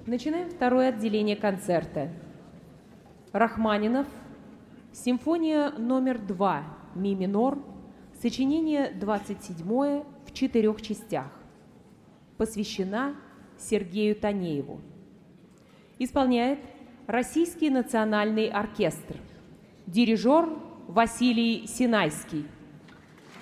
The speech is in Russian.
Начинаем второе отделение концерта. Рахманинов, симфония номер 2, ми минор, сочинение 27 в 4 частях. Посвящена Сергею Танееву. Исполняет Российский национальный оркестр. Дирижер Василий Синайский.